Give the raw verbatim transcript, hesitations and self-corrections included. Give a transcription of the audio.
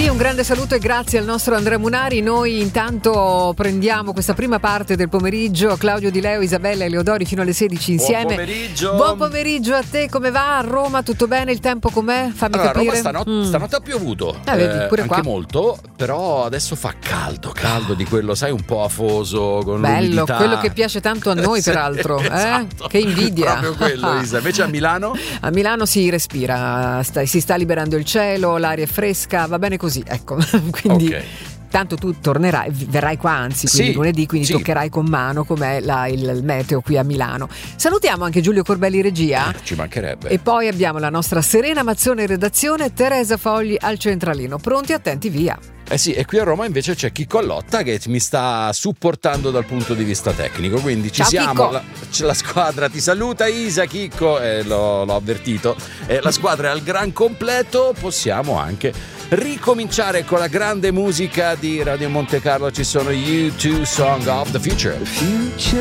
Un grande saluto e grazie al nostro Andrea Munari. Noi intanto prendiamo questa prima parte del pomeriggio. Claudio Di Leo, Isabella e Leodori fino alle sedici insieme. Buon pomeriggio. Buon pomeriggio a te, come va? A Roma tutto bene? Il tempo com'è? Fammi allora, capire. Roma stanotte, mm. stanotte ha piovuto, eh, vedi, pure eh, qua. anche molto, però adesso fa caldo, caldo di quello, sai, un po' afoso con bello, l'umidità. quello che piace tanto a noi sì, peraltro, esatto. eh? Che invidia. Proprio quello, Isa. Invece a Milano? A Milano si respira, sta, si sta liberando il cielo, l'aria è fresca, va bene così, ecco. Quindi okay. Tanto tu tornerai, verrai qua anzi quindi sì, lunedì, quindi sì. toccherai con mano com'è la, il, il meteo qui a Milano. Salutiamo anche Giulio Corbelli regia. Ci mancherebbe. E poi abbiamo la nostra Serena Mazzone in redazione, Teresa Fogli al centralino. Pronti, attenti, via. Eh sì, e qui a Roma invece c'è Chicco Allotta che mi sta supportando dal punto di vista tecnico, quindi ci Ciao, siamo, la, la squadra ti saluta, Isa, Chicco, eh, l'ho, l'ho avvertito, eh, la squadra è al gran completo, possiamo anche ricominciare con la grande musica di Radio Monte Carlo. Ci sono U due Song of the Future.